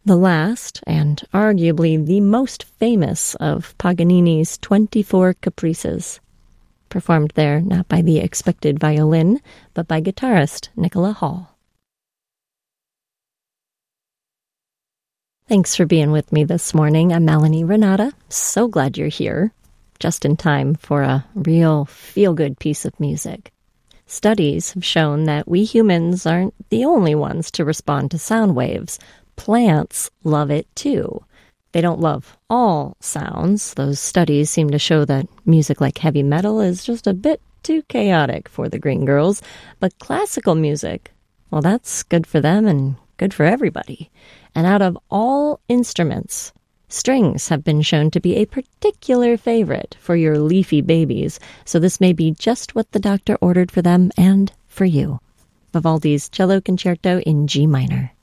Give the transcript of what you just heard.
the last, and arguably the most famous of Paganini's 24 Caprices, performed there not by the expected violin, but by guitarist Nicola Hall. Thanks for being with me this morning. I'm Melanie Renata. So glad you're here, just in time for a real feel-good piece of music. Studies have shown that we humans aren't the only ones to respond to sound waves. Plants love it too. They don't love all sounds. Those studies seem to show that music like heavy metal is just a bit too chaotic for the green girls. But classical music, well, that's good for them and good for everybody. And out of all instruments, strings have been shown to be a particular favorite for your leafy babies. So this may be just what the doctor ordered for them and for you. Vivaldi's Cello Concerto in G minor.